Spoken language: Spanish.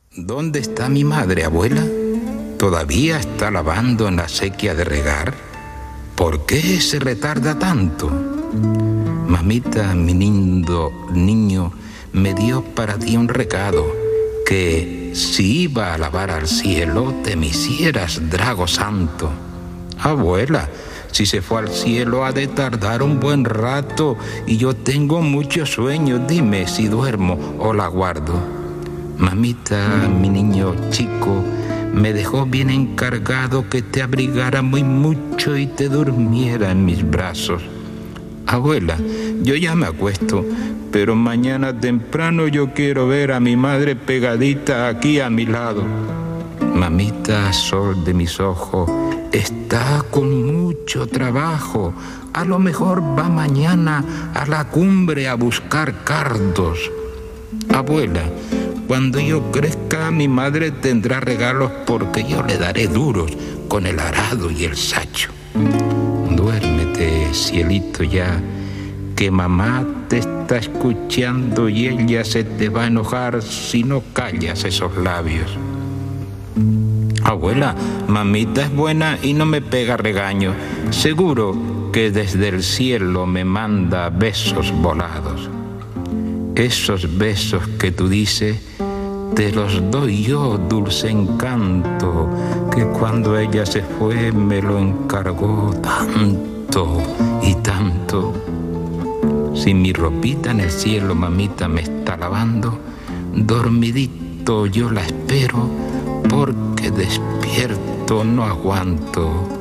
¿Dónde está mi madre, abuela? ¿Todavía está lavando en la acequia de regar? ¿Por qué se retarda tanto? Mamita, mi lindo niño, me dio para ti un recado, que si iba a lavar al cielo, te me hicieras drago santo. Abuela, si se fue al cielo ha de tardar un buen rato y yo tengo mucho sueño, dime si duermo o la guardo. Mamita, mi niño chico, me dejó bien encargado que te abrigara muy mucho y te durmiera en mis brazos. Abuela, yo ya me acuesto, pero mañana temprano yo quiero ver a mi madre pegadita aquí a mi lado. Mamita, sol de mis ojos, está con mucho trabajo. A lo mejor va mañana a la cumbre a buscar cardos. Abuela, cuando yo crezca, mi madre tendrá regalos porque yo le daré duros con el arado y el sacho. Duérmete, cielito, ya, que mamá te está escuchando y ella se te va a enojar si no callas esos labios. Abuela, mamita es buena y no me pega regaño. Seguro que desde el cielo me manda besos volados. Esos besos que tú dices, te los doy yo, dulce encanto, que cuando ella se fue me lo encargó tanto y tanto. Si mi ropita en el cielo, mamita, me está lavando, dormidito yo la espero, porque despierto no aguanto.